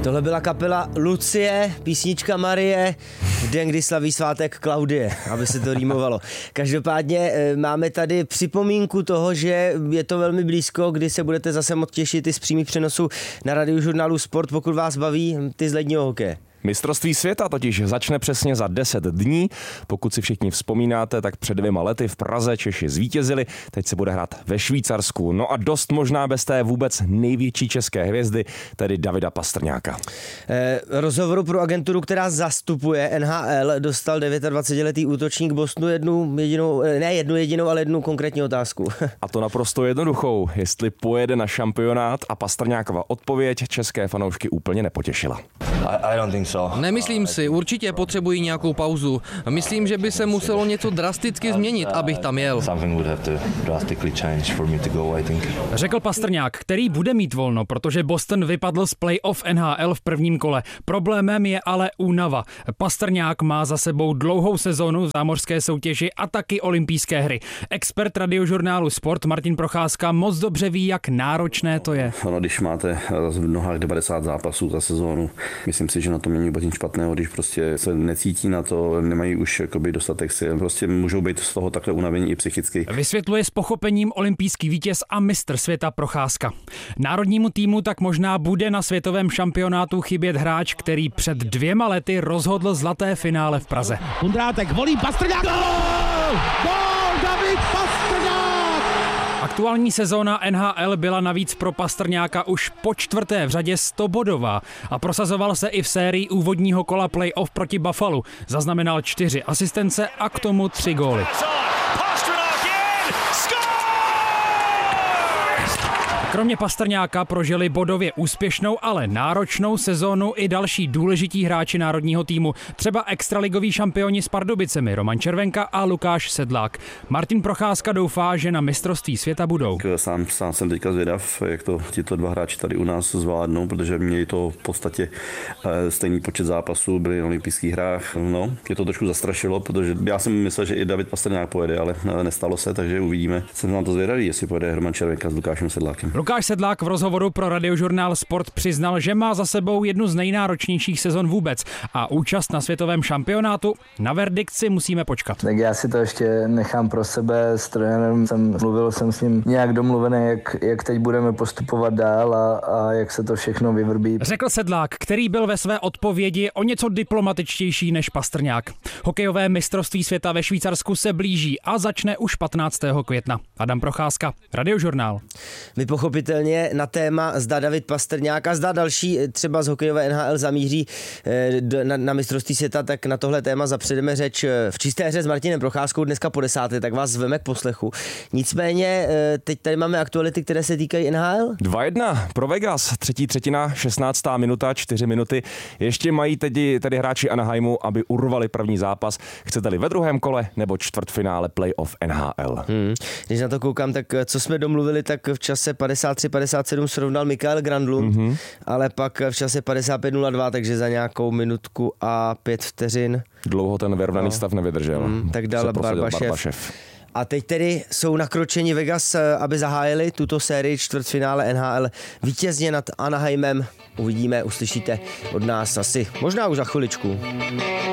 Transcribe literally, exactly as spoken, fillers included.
Tohle byla kapela Lucie, písnička Marie, v den, kdy slaví svátek Klaudie, aby se to rýmovalo. Každopádně máme tady připomínku toho, že je to velmi blízko, kdy se budete zase moct těšit i z přímých přenosů na Radiožurnálu Sport, pokud vás baví ty z ledního hokeje. Mistrovství světa totiž začne přesně za deset dní. Pokud si všichni vzpomínáte, tak před dvěma lety v Praze Češi zvítězili, teď se bude hrát ve Švýcarsku. No a dost možná bez té vůbec největší české hvězdy, tedy Davida Pastrňáka. Eh, rozhovoru pro agenturu, která zastupuje N H L, dostal dvacetidevětiletý útočník Bostonu jednu jedinou, ne jednu jedinou, ale jednu konkrétní otázku. A to naprosto jednoduchou, jestli pojede na šampionát, a Pastrňákova odpověď české fanoušky úplně nepotěšila. I, I don't think Nemyslím si, určitě potřebují nějakou pauzu. Myslím, že by se muselo něco drasticky změnit, abych tam jel. Řekl Pastrňák, který bude mít volno, protože Boston vypadl z playoff N H L v prvním kole. Problémem je ale únava. Pastrňák má za sebou dlouhou sezónu v zámořské soutěži a taky olympijské hry. Expert Radiožurnálu Sport Martin Procházka moc dobře ví, jak náročné to je. Ono, když máte v nohách devadesát zápasů za sezónu, myslím si, že na to není vůbec nic špatného, když prostě se necítí na to, nemají už jakoby dostatek sil, prostě můžou být z toho takhle unavení i psychicky. Vysvětluje s pochopením olympijský vítěz a mistr světa Procházka. Národnímu týmu tak možná bude na světovém šampionátu chybět hráč, který před dvěma lety rozhodl zlaté finále v Praze. Kundrátek volí Pastrňák. Gól! Gól! David Pastrňák! Aktuální sezóna N H L byla navíc pro Pastrňáka už po čtvrté v řadě stobodová a prosazoval se i v sérii úvodního kola playoff proti Buffalu. Zaznamenal čtyři asistence a k tomu tři góly. Kromě Pastrňáka prožili bodově úspěšnou, ale náročnou sezónu i další důležití hráči národního týmu, třeba extraligoví šampioni s Pardubicemi Roman Červenka a Lukáš Sedlák. Martin Procházka doufá, že na mistrovství světa budou. Sám, sám jsem teďka zvědav, jak to tito dva hráči tady u nás zvládnou, protože měli to v podstatě stejný počet zápasů, byli na olympijských hrách. No, mě to trošku zastrašilo, protože já jsem myslel, že i David Pastrňák pojede, ale nestalo se, takže uvidíme. Jsem na to zvědavý, jestli pojede Roman Červenka s Lukášem Sedlákem. Lukáš Sedlák v rozhovoru pro Radiožurnál Sport přiznal, že má za sebou jednu z nejnáročnějších sezon vůbec a účast na světovém šampionátu. Na verdikt si musíme počkat. Tak já si to ještě nechám pro sebe. S trenérem jsem mluvil jsem s ním nějak domluvený, jak, jak teď budeme postupovat dál a, a jak se to všechno vyvrbí. Řekl Sedlák, který byl ve své odpovědi o něco diplomatičtější než Pastrňák. Hokejové mistrovství světa ve Švýcarsku se blíží a začne už patnáctého května. Adam Procházka, Radiožurnál. My pochopitelně na téma, zda David Pastrňák a zda další třeba z hokejové N H L zamíří na, na mistrovství světa, tak na tohle téma zapředeme řeč v čisté hře s Martinem Procházkou dneska po desáté, tak vás zveme k poslechu. Nicméně teď tady máme aktuality, které se týkají N H L. dva jedna pro Vegas, třetí třetina, šestnáctá minuta, čtyři minuty. Ještě mají tedy, tedy hráči Anaheimu, aby urvali první zápas. Chcete-li ve druhém kole nebo čtvrtfinále playoff N H L? Hmm. Když na to koukám, tak co jsme domluvili, tak v čase padesát tři padesát sedm srovnal Mikael Granlund, mm-hmm. ale pak v čase padesát pět nula dva, takže za nějakou minutku a pět vteřin. Dlouho ten vyrovnaný no. stav nevydržel. Mm, tak dal Barbašev. Barbašev. A teď tedy jsou nakročeni Vegas, aby zahájili tuto sérii čtvrtfinále N H L vítězně nad Anaheimem. Uvidíme, uslyšíte od nás asi možná už za chviličku.